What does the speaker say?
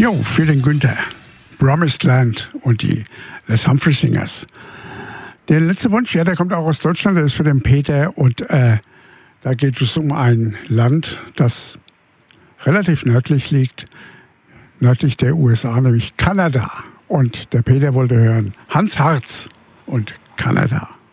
Jo, für den Günther. Promised Land und die Les Humphrey Singers. Der letzte Wunsch, ja, der kommt auch aus Deutschland, der ist für den Peter und da geht es um ein Land, das relativ nördlich liegt, nördlich der USA, nämlich Kanada. Und der Peter wollte hören Hans Harz und Kanada.